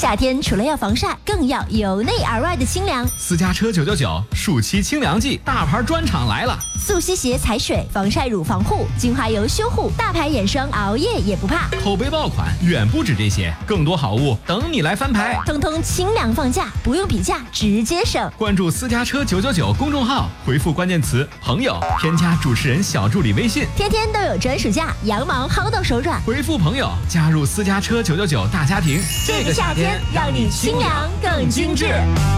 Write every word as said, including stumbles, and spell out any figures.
夏天除了要防晒，更要由内而外的清凉。 私家车九九九暑期清凉季，大牌专场来了！ 速吸鞋踩水，防晒乳防护，精华油修护，大牌眼霜熬夜也不怕。 口碑爆款远不止这些，更多好物等你来翻牌。 通通清凉放假，不用比价，直接省。 关注私家车九九九公众号，回复关键词朋友，添加主持人小助理微信， 天天都有专属价，羊毛薅到手软。 回复朋友，加入私家车九九九大家庭。 这个夏天让你清凉更精致。